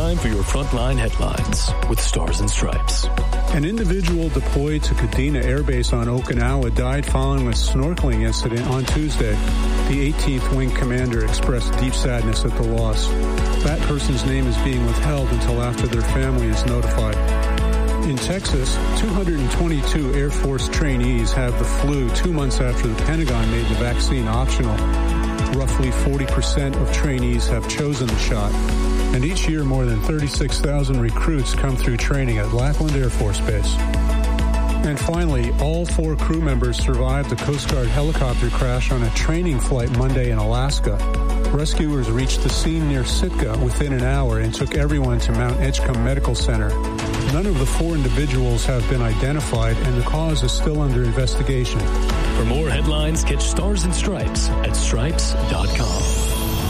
time for your Frontline headlines with Stars and Stripes. An individual deployed to Kadena Air Base on Okinawa died following a snorkeling incident on Tuesday. The 18th Wing commander expressed deep sadness at the loss. That person's name is being withheld until after their family is notified. In Texas, 222 Air Force trainees have the flu 2 months after the Pentagon made the vaccine optional. Roughly 40% of trainees have chosen the shot. And each year, more than 36,000 recruits come through training at Lackland Air Force Base. And finally, all 4 crew members survived a Coast Guard helicopter crash on a training flight Monday in Alaska. Rescuers reached the scene near Sitka within an hour and took everyone to Mount Edgecombe Medical Center. None of the 4 individuals have been identified, and the cause is still under investigation. For more headlines, catch Stars and Stripes at stripes.com.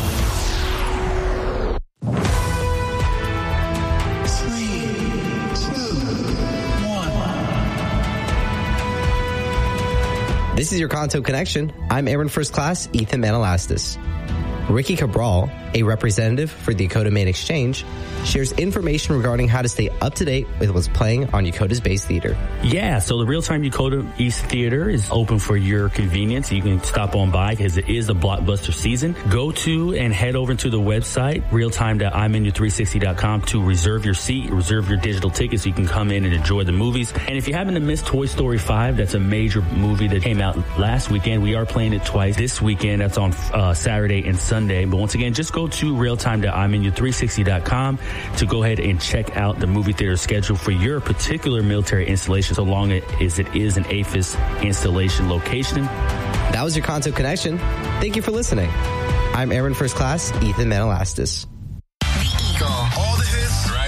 This is your Kanto Connection. I'm Airman First Class Ethan Manalastis. Ricky Cabral, a representative for the Yokota Main Exchange, shares information regarding how to stay up to date with what's playing on Yokota's Base Theater. Yeah, so the Real-Time Yokota East Theater is open for your convenience. You can stop on by because it is a blockbuster season. Go to and head over to the website, realtime.imenu360.com, to reserve your seat, reserve your digital ticket so you can come in and enjoy the movies. And if you happen to miss Toy Story 5, that's a major movie that came out last weekend. We are playing it twice this weekend. That's on Saturday and Sunday. But once again, just go to realtime.imenu360.com to go ahead and check out the movie theater schedule for your particular military installation, so long as it is an AFIS installation location. That was your Kanto Connection. Thank you for listening. I'm Airman First Class Ethan Manalastis. The Eagle. All the hits.